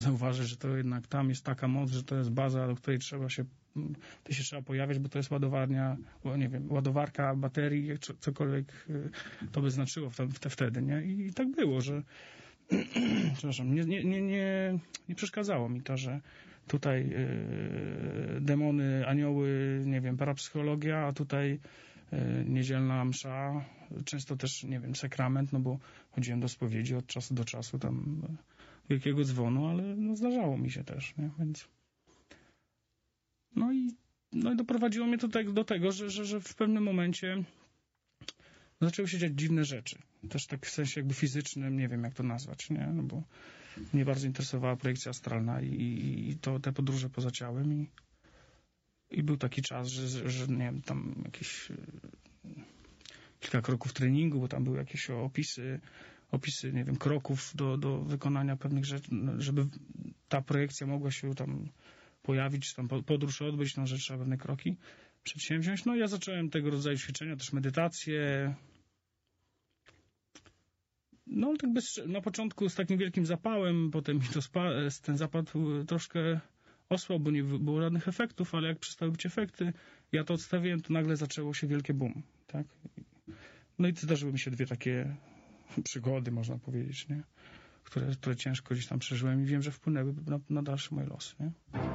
zauważyć, że to jednak tam jest taka moc, że to jest baza, do której trzeba się pojawiać, bo to jest ładowarnia, nie wiem, ładowarka baterii, cokolwiek to by znaczyło wtedy, nie? I tak było, że przepraszam, nie przeszkadzało mi to, że tutaj demony, anioły, nie wiem, parapsychologia, a tutaj niedzielna msza, często też, nie wiem, sakrament, no bo chodziłem do spowiedzi od czasu do czasu, tam wielkiego dzwonu, ale no, zdarzało mi się też, nie? Więc no i doprowadziło mnie to do tego, że w pewnym momencie zaczęły się dziać dziwne rzeczy. Też tak w sensie jakby fizycznym, nie wiem jak to nazwać, nie? No bo mnie bardzo interesowała projekcja astralna i te podróże poza ciałem i był taki czas, że nie wiem, tam jakieś kilka kroków treningu, bo tam były jakieś opisy, nie wiem, kroków do wykonania pewnych rzeczy, żeby ta projekcja mogła się tam pojawić, czy tam podróż odbyć, no, że trzeba pewne kroki przedsięwziąć. No ja zacząłem tego rodzaju ćwiczenia, też medytację. No tak na początku z takim wielkim zapałem, potem mi ten zapał troszkę osłabł, bo nie było żadnych efektów, ale jak przestały być efekty, ja to odstawiłem, to nagle zaczęło się wielkie boom, tak? No i zdarzyły mi się dwie takie przygody, można powiedzieć, nie? Które ciężko gdzieś tam przeżyłem i wiem, że wpłynęły na dalsze moje losy, nie?